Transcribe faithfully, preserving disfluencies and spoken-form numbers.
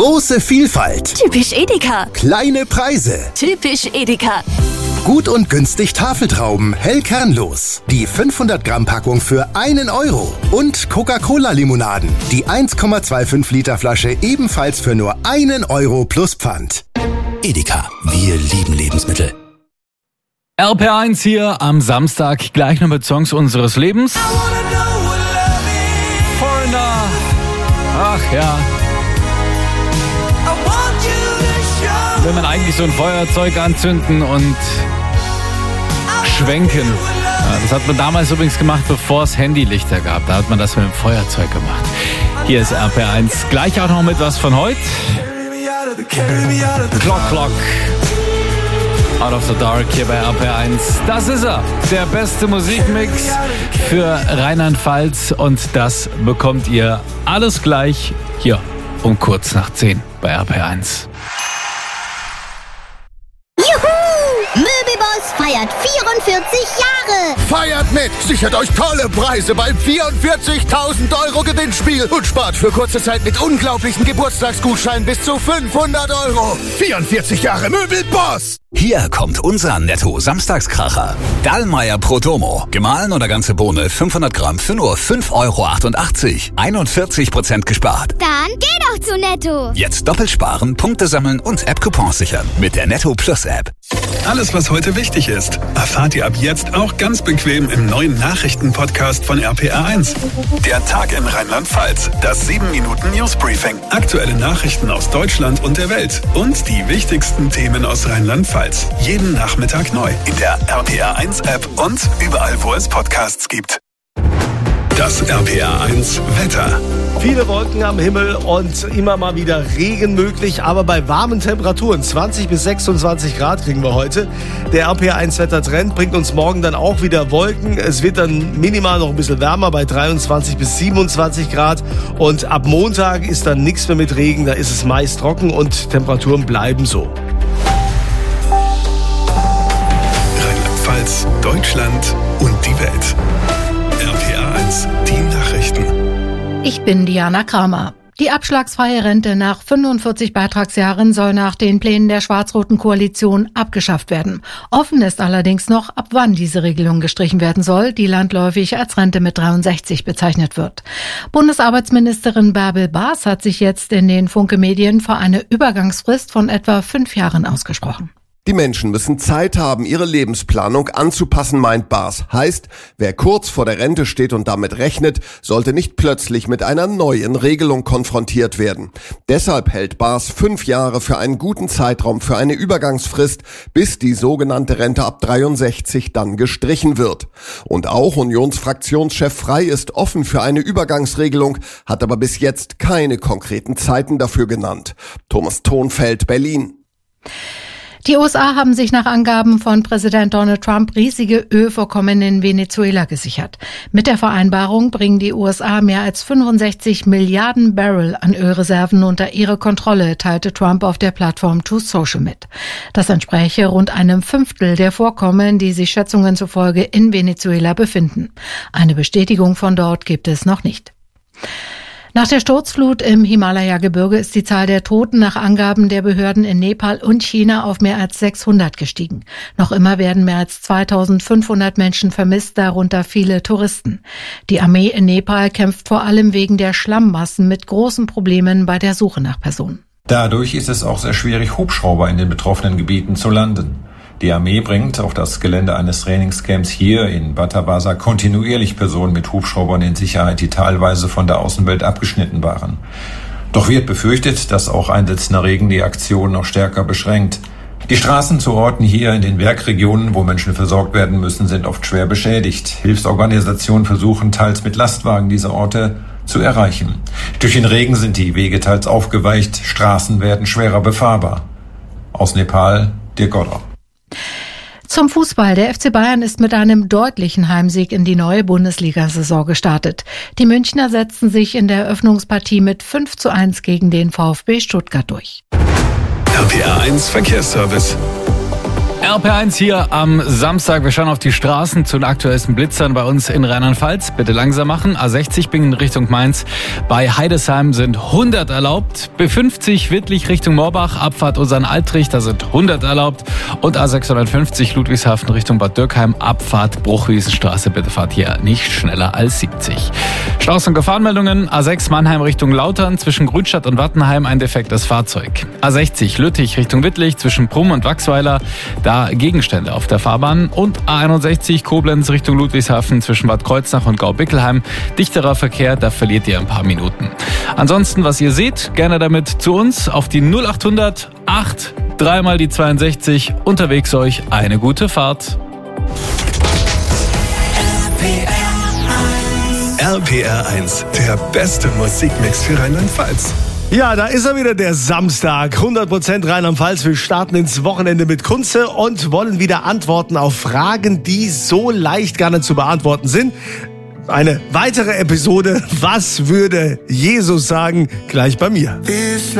Große Vielfalt. Typisch Edeka. Kleine Preise. Typisch Edeka. Gut und günstig Tafeltrauben, hell kernlos. Die fünfhundert Gramm Packung für einen Euro. Und Coca-Cola-Limonaden. Die eins Komma fünfundzwanzig Liter Flasche ebenfalls für nur einen Euro plus Pfand. Edeka, wir lieben Lebensmittel. R P R eins hier am Samstag, gleich noch mit Songs unseres Lebens. Foreigner, ach ja. Will man eigentlich so ein Feuerzeug anzünden und schwenken. Ja, das hat man damals übrigens gemacht, bevor es Handylichter gab. Da hat man das mit dem Feuerzeug gemacht. Hier ist R P R eins. Gleich auch noch mit was von heute. Clock Clock. Out of the Dark hier bei R P R eins. Das ist er. Der beste Musikmix für Rheinland-Pfalz. Und das bekommt ihr alles gleich hier um kurz nach zehn bei R P R eins. Möbelboss feiert vierundvierzig Jahre. Feiert mit! Sichert euch tolle Preise beim vierundvierzigtausend Euro Gewinnspiel und spart für kurze Zeit mit unglaublichen Geburtstagsgutscheinen bis zu fünfhundert Euro. vierundvierzig Jahre Möbelboss! Hier kommt unser Netto-Samstagskracher. Dallmayr Prodomo. Gemahlen oder ganze Bohne fünfhundert Gramm für nur fünf Euro achtundachtzig. einundvierzig Prozent gespart. Dann geh doch zu Netto. Jetzt doppelt sparen, Punkte sammeln und App-Coupons sichern mit der Netto Plus App. Alles, was heute wichtig ist, erfahrt ihr ab jetzt auch ganz bequem im neuen Nachrichten-Podcast von R P R eins. Der Tag in Rheinland-Pfalz. Das sieben Minuten News-Briefing. Aktuelle Nachrichten aus Deutschland und der Welt. Und die wichtigsten Themen aus Rheinland-Pfalz. Jeden Nachmittag neu in der R P R eins App und überall, wo es Podcasts gibt. Das R P R eins Wetter. Viele Wolken am Himmel und immer mal wieder Regen möglich, aber bei warmen Temperaturen, zwanzig bis sechsundzwanzig Grad kriegen wir heute. Der R P R eins Wettertrend bringt uns morgen dann auch wieder Wolken. Es wird dann minimal noch ein bisschen wärmer bei dreiundzwanzig bis siebenundzwanzig Grad und ab Montag ist dann nichts mehr mit Regen, da ist es meist trocken und Temperaturen bleiben so. Rheinland-Pfalz, Deutschland und die Welt. R P R eins, die Nachrichten. Ich bin Diana Kramer. Die abschlagsfreie Rente nach fünfundvierzig Beitragsjahren soll nach den Plänen der schwarz-roten Koalition abgeschafft werden. Offen ist allerdings noch, ab wann diese Regelung gestrichen werden soll, die landläufig als Rente mit dreiundsechzig bezeichnet wird. Bundesarbeitsministerin Bärbel Baas hat sich jetzt in den Funke-Medien für eine Übergangsfrist von etwa fünf Jahren ausgesprochen. Die Menschen müssen Zeit haben, ihre Lebensplanung anzupassen, meint Baas. Heißt, wer kurz vor der Rente steht und damit rechnet, sollte nicht plötzlich mit einer neuen Regelung konfrontiert werden. Deshalb hält Baas fünf Jahre für einen guten Zeitraum für eine Übergangsfrist, bis die sogenannte Rente ab dreiundsechzig dann gestrichen wird. Und auch Unionsfraktionschef Frey ist offen für eine Übergangsregelung, hat aber bis jetzt keine konkreten Zeiten dafür genannt. Thomas Thonfeld, Berlin. Die U S A haben sich nach Angaben von Präsident Donald Trump riesige Ölvorkommen in Venezuela gesichert. Mit der Vereinbarung bringen die U S A mehr als fünfundsechzig Milliarden Barrel an Ölreserven unter ihre Kontrolle, teilte Trump auf der Plattform Truth Social mit. Das entspräche rund einem Fünftel der Vorkommen, die sich Schätzungen zufolge in Venezuela befinden. Eine Bestätigung von dort gibt es noch nicht. Nach der Sturzflut im Himalaya-Gebirge ist die Zahl der Toten nach Angaben der Behörden in Nepal und China auf mehr als sechshundert gestiegen. Noch immer werden mehr als zweitausendfünfhundert Menschen vermisst, darunter viele Touristen. Die Armee in Nepal kämpft vor allem wegen der Schlammmassen mit großen Problemen bei der Suche nach Personen. Dadurch ist es auch sehr schwierig, Hubschrauber in den betroffenen Gebieten zu landen. Die Armee bringt auf das Gelände eines Trainingscamps hier in Batabasa kontinuierlich Personen mit Hubschraubern in Sicherheit, die teilweise von der Außenwelt abgeschnitten waren. Doch wird befürchtet, dass auch einsetzender Regen die Aktion noch stärker beschränkt. Die Straßen zu Orten hier in den Bergregionen, wo Menschen versorgt werden müssen, sind oft schwer beschädigt. Hilfsorganisationen versuchen teils mit Lastwagen diese Orte zu erreichen. Durch den Regen sind die Wege teils aufgeweicht, Straßen werden schwerer befahrbar. Aus Nepal, Dirk Godder. Zum Fußball. Der F C Bayern ist mit einem deutlichen Heimsieg in die neue Bundesliga-Saison gestartet. Die Münchner setzten sich in der Eröffnungspartie mit fünf zu eins gegen den VfB Stuttgart durch. R P R eins Verkehrsservice. R P eins hier am Samstag. Wir schauen auf die Straßen zu den aktuellsten Blitzern bei uns in Rheinland-Pfalz. Bitte langsam machen. A sechzig Bingen Richtung Mainz. Bei Heidesheim sind hundert erlaubt. B fünfzig Wittlich Richtung Morbach. Abfahrt Usan-Altrich, da sind hundert erlaubt. Und A sechshundertfünfzig Ludwigshafen Richtung Bad Dürkheim. Abfahrt Bruchwiesenstraße. Bitte fahrt hier nicht schneller als siebzig. Staus- und Gefahrenmeldungen. A sechs Mannheim Richtung Lautern. Zwischen Grünstadt und Wattenheim ein defektes Fahrzeug. A sechzig Lüttich Richtung Wittlich. Zwischen Brumm und Wachsweiler. Da Gegenstände auf der Fahrbahn. Und A einundsechzig Koblenz Richtung Ludwigshafen zwischen Bad Kreuznach und Gau-Bickelheim. Dichterer Verkehr, da verliert ihr ein paar Minuten. Ansonsten, was ihr seht, gerne damit zu uns auf die null achthundert acht dreimal die zweiundsechzig. Unterwegs euch eine gute Fahrt. R P R eins, der beste Musikmix für Rheinland-Pfalz. Ja, da ist er wieder, der Samstag. hundert Prozent Rheinland-Pfalz. Wir starten ins Wochenende mit Kunze und wollen wieder antworten auf Fragen, die so leicht gar nicht zu beantworten sind. Eine weitere Episode, was würde Jesus sagen, gleich bei mir.